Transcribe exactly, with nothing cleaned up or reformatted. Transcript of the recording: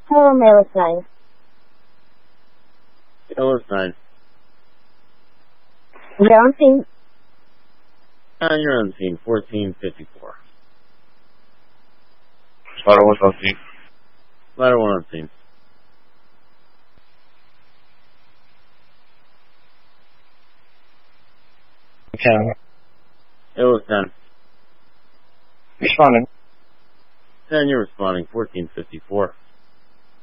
Hello, Mail nine. Hello, nine. You're on scene. Uh, you're on scene, fourteen fifty-four. Ladder one on scene. Ladder one on scene. ten. Hello, ten. Responding. ten, you're responding, fourteen fifty-four.